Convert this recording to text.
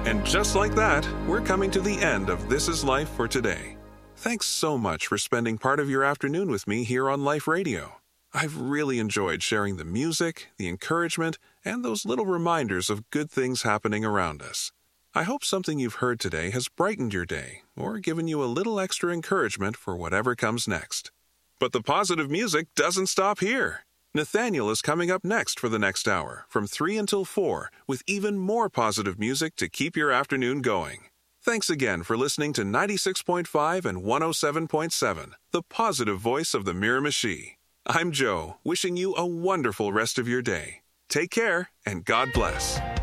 And just like that, we're coming to the end of This Is Life for today. Thanks so much for spending part of your afternoon with me here on Life Radio. I've really enjoyed sharing the music, the encouragement, and those little reminders of good things happening around us. I hope something you've heard today has brightened your day or given you a little extra encouragement for whatever comes next. But the positive music doesn't stop here. Nathaniel is coming up next for the next hour, from 3 until 4, with even more positive music to keep your afternoon going. Thanks again for listening to 96.5 and 107.7, the positive voice of the Miramichi. I'm Joe, wishing you a wonderful rest of your day. Take care, and God bless.